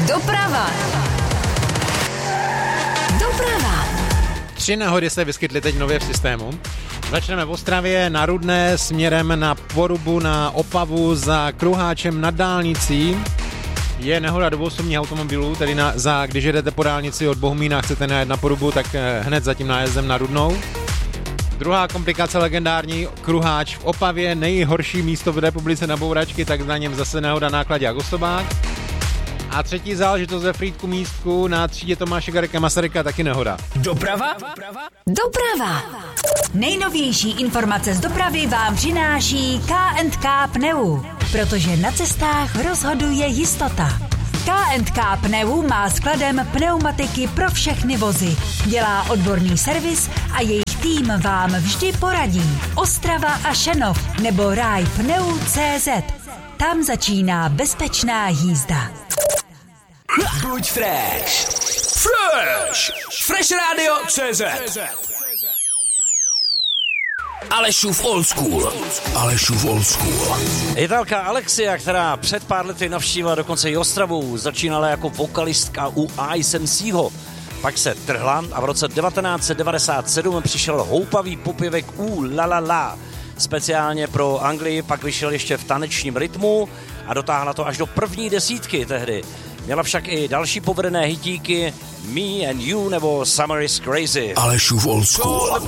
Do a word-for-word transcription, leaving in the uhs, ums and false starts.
Doprava. Doprava. Tři nehody se vyskytly teď nově v systému. Začneme v Ostravě, na Rudné, směrem na Porubu, na Opavu, za Kruháčem nad dálnicí. Je nehoda dvouosobních automobilů, tedy na, za, když jedete po dálnici od Bohumína a chcete najet na Porubu, tak hned za tím nájezdem na Rudnou. Druhá komplikace, legendární Kruháč v Opavě, nejhorší místo v republice na bouračky, tak na něm zase nehoda nákladák osobák. A třetí záležitost ve Frýdku místku na třídě Tomáše Garrigua Masaryka, taky nehoda. Doprava? Doprava. Nejnovější informace z dopravy vám přináší K and K Pneu, protože na cestách rozhoduje jistota. K and K Pneu má skladem pneumatiky pro všechny vozy. Dělá odborný servis a jejich tým vám vždy poradí. Ostrava a Šenov nebo ráj pneu tečka cé zet. Tam začíná bezpečná jízda. Buď fresh. Fresh. Fresh Radio tečka cé zet. Alešův old school. Alešův old school. Italka Alexia, která před pár lety navštívila dokonce i Ostravu, začínala jako vokalistka u Ice M Cho. Pak se trhla a v roce devatenáct set devadesát sedm přišel houpavý popěvek U La La La. Speciálně pro Anglii pak vyšel ještě v tanečním rytmu a dotáhla to až do první desítky tehdy. Měla však i další povedené hitíky Me and You nebo Summer is Crazy. Alešův old school.